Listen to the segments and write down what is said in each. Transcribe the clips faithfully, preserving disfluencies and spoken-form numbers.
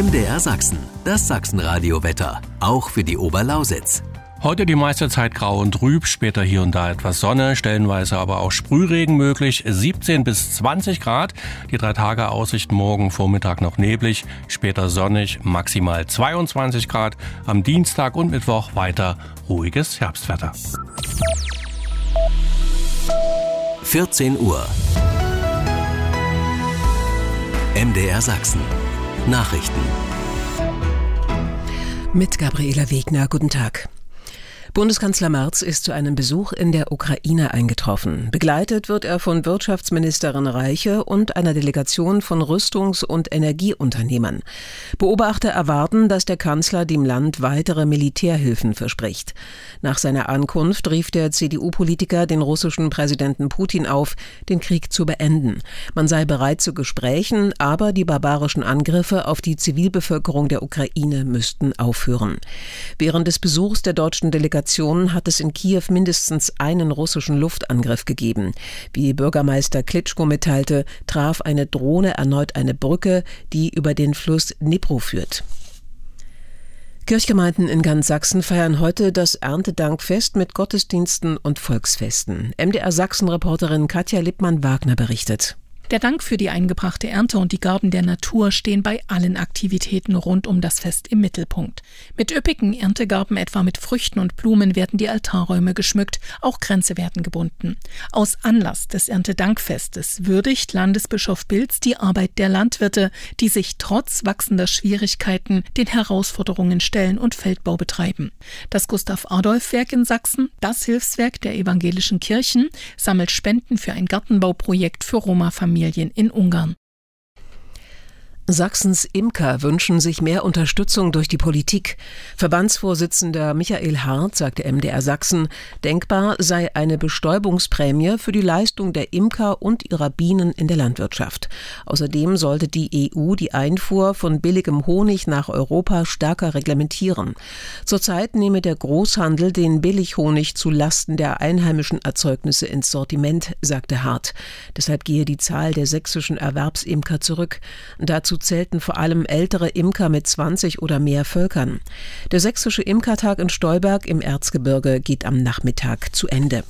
M D R Sachsen, das Sachsenradio-Wetter, auch für die Oberlausitz. Heute die meiste Zeit grau und trüb, später hier und da etwas Sonne, stellenweise aber auch Sprühregen möglich, siebzehn bis zwanzig Grad. Die drei Tage Aussicht morgen Vormittag noch neblig, später sonnig, maximal zweiundzwanzig Grad. Am Dienstag und Mittwoch weiter ruhiges Herbstwetter. vierzehn Uhr. M D R Sachsen. Nachrichten. Mit Gabriela Wegner, guten Tag. Bundeskanzler Merz ist zu einem Besuch in der Ukraine eingetroffen. Begleitet wird er von Wirtschaftsministerin Reiche und einer Delegation von Rüstungs- und Energieunternehmern. Beobachter erwarten, dass der Kanzler dem Land weitere Militärhilfen verspricht. Nach seiner Ankunft rief der C D U-Politiker den russischen Präsidenten Putin auf, den Krieg zu beenden. Man sei bereit zu Gesprächen, aber die barbarischen Angriffe auf die Zivilbevölkerung der Ukraine müssten aufhören. Während des Besuchs der deutschen Delegation hat es in Kiew mindestens einen russischen Luftangriff gegeben. Wie Bürgermeister Klitschko mitteilte, traf eine Drohne erneut eine Brücke, die über den Fluss Dnipro führt. Kirchgemeinden in ganz Sachsen feiern heute das Erntedankfest mit Gottesdiensten und Volksfesten. M D R Sachsen-Reporterin Katja Lippmann-Wagner berichtet. Der Dank für die eingebrachte Ernte und die Gaben der Natur stehen bei allen Aktivitäten rund um das Fest im Mittelpunkt. Mit üppigen Erntegaben, etwa mit Früchten und Blumen, werden die Altarräume geschmückt, auch Kränze werden gebunden. Aus Anlass des Erntedankfestes würdigt Landesbischof Bilz die Arbeit der Landwirte, die sich trotz wachsender Schwierigkeiten den Herausforderungen stellen und Feldbau betreiben. Das Gustav-Adolf-Werk in Sachsen, das Hilfswerk der evangelischen Kirchen, sammelt Spenden für ein Gartenbauprojekt für Roma-Familien in Ungarn. Sachsens Imker wünschen sich mehr Unterstützung durch die Politik. Verbandsvorsitzender Michael Hart sagte M D R Sachsen, denkbar sei eine Bestäubungsprämie für die Leistung der Imker und ihrer Bienen in der Landwirtschaft. Außerdem sollte die E U die Einfuhr von billigem Honig nach Europa stärker reglementieren. Zurzeit nehme der Großhandel den Billighonig zu Lasten der einheimischen Erzeugnisse ins Sortiment, sagte Hart. Deshalb gehe die Zahl der sächsischen Erwerbsimker zurück. Dazu zählten vor allem ältere Imker mit zwanzig oder mehr Völkern. Der sächsische Imkertag in Stolberg im Erzgebirge geht am Nachmittag zu Ende.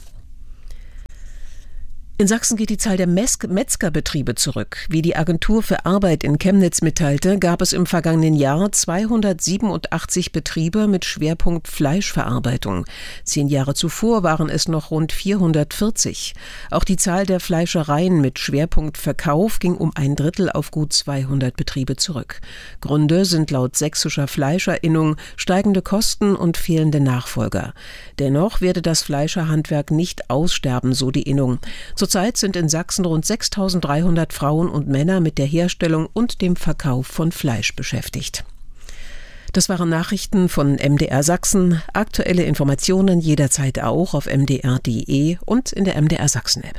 In Sachsen geht die Zahl der Metzgerbetriebe zurück. Wie die Agentur für Arbeit in Chemnitz mitteilte, gab es im vergangenen Jahr zweihundertsiebenundachtzig Betriebe mit Schwerpunkt Fleischverarbeitung. Zehn Jahre zuvor waren es noch rund vierhundertvierzig. Auch die Zahl der Fleischereien mit Schwerpunkt Verkauf ging um ein Drittel auf gut zweihundert Betriebe zurück. Gründe sind laut sächsischer Fleischerinnung steigende Kosten und fehlende Nachfolger. Dennoch werde das Fleischerhandwerk nicht aussterben, so die Innung. Zurzeit sind in Sachsen rund sechstausenddreihundert Frauen und Männer mit der Herstellung und dem Verkauf von Fleisch beschäftigt. Das waren Nachrichten von M D R Sachsen. Aktuelle Informationen jederzeit auch auf m d r punkt d e und in der M D R Sachsen-App.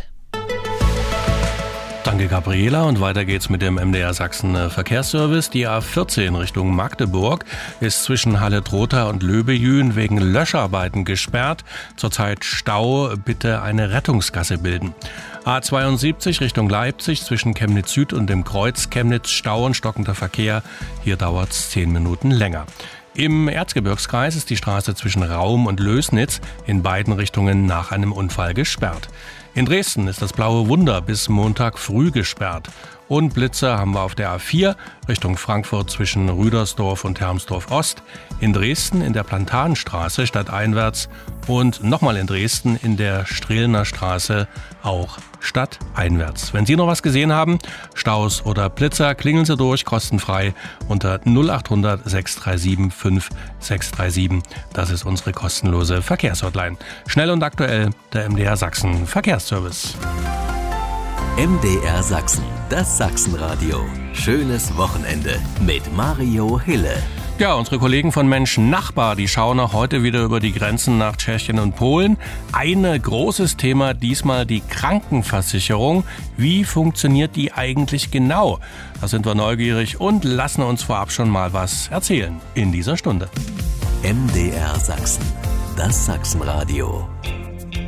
Danke, Gabriela. Und weiter geht's mit dem M D R Sachsen Verkehrsservice. Die A vierzehn Richtung Magdeburg ist zwischen Halle-Trotha und Löbejün wegen Löscharbeiten gesperrt. Zurzeit Stau, bitte eine Rettungsgasse bilden. A zweiundsiebzig Richtung Leipzig zwischen Chemnitz Süd und dem Kreuz Chemnitz Stau und stockender Verkehr. Hier dauert's zehn Minuten länger. Im Erzgebirgskreis ist die Straße zwischen Raum und Lößnitz in beiden Richtungen nach einem Unfall gesperrt. In Dresden ist das Blaue Wunder bis Montag früh gesperrt. Und Blitzer haben wir auf der A vier Richtung Frankfurt zwischen Rüdersdorf und Hermsdorf Ost. In Dresden in der Plantagenstraße stadteinwärts und nochmal in Dresden in der Strehlner Straße auch stadteinwärts. Wenn Sie noch was gesehen haben, Staus oder Blitzer, klingeln Sie durch, kostenfrei unter null achthundert sechs drei sieben fünf sechs drei sieben. Das ist unsere kostenlose Verkehrshotline. Schnell und aktuell der M D R Sachsen Verkehrsservice. M D R Sachsen, das Sachsenradio. Schönes Wochenende mit Mario Hille. Ja, unsere Kollegen von Mensch Nachbar, die schauen auch heute wieder über die Grenzen nach Tschechien und Polen. Ein großes Thema, diesmal die Krankenversicherung. Wie funktioniert die eigentlich genau? Da sind wir neugierig und lassen uns vorab schon mal was erzählen in dieser Stunde. M D R Sachsen, das Sachsenradio.